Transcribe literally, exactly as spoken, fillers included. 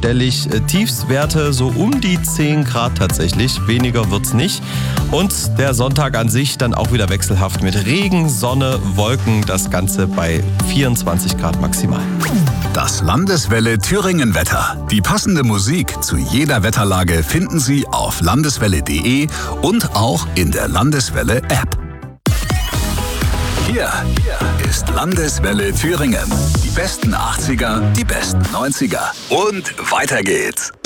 einstellig. Tiefstwerte so um die zehn Grad tatsächlich. Weniger wird's nicht. Und der Sonntag an sich dann auch wieder wechselhaft mit Regen, Sonne, Wolken. Das Ganze bei vierundzwanzig Grad maximal. Das Landeswelle Thüringen Wetter. Die passende Musik zu jeder Wetterlage finden Sie auf landeswelle punkt de und auch in der Landeswelle App. Hier, hier ist Landeswelle Thüringen. Die besten achtziger, die besten neunziger und weiter geht's.